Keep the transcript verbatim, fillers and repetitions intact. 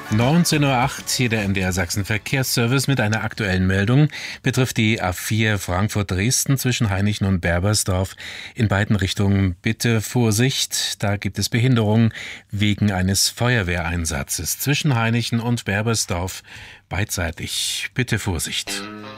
neunzehn Uhr acht, hier der M D R Sachsen Verkehrsservice mit einer aktuellen Meldung. Betrifft die A vier Frankfurt-Dresden zwischen Hainichen und Berbersdorf. In beiden Richtungen bitte Vorsicht, da gibt es Behinderungen wegen eines Feuerwehreinsatzes. Zwischen Hainichen und Berbersdorf beidseitig bitte Vorsicht.